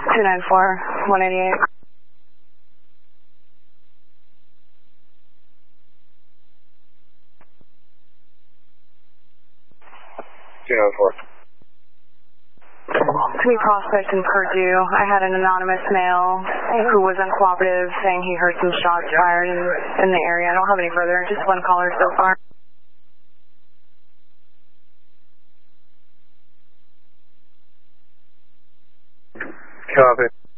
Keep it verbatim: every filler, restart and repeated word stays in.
two nine four, one eighty-eight. two nine four. To be prospect in Purdue, I had an anonymous male who was uncooperative saying he heard some shots fired in, in the area. I don't have any further, just one caller so far. Copy.